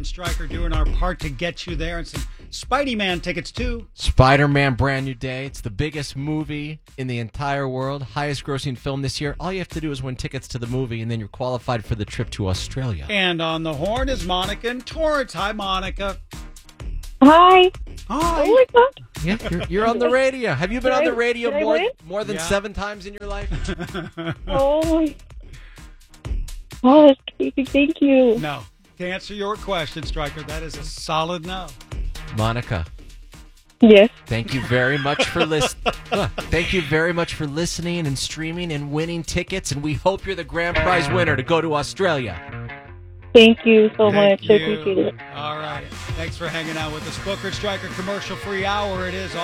and Stryker doing our part to get you there, and some Spidey-Man tickets, too. Spider-Man Brand New Day. It's the biggest movie in the entire world. Highest grossing film this year. All you have to do is win tickets to the movie, and then you're qualified for the trip to Australia. And on the horn is Monica and Torrance. Hi, Monica. Hi. Hi. Oh my God. Yeah, you're on the radio. Have you been on the radio Did I win? more than Yeah. 7 times in your life? Oh my. Oh, that's crazy. Thank you. No. To answer your question, Stryker, that is a solid no. Monica, Yes. thank you very much for Thank you very much for listening and streaming and winning tickets, and we hope you're the grand prize winner to go to Australia. Thank you so Thank much. I you. appreciate it. All right. Thanks for hanging out with us. Booker Stryker commercial-free hour. It is all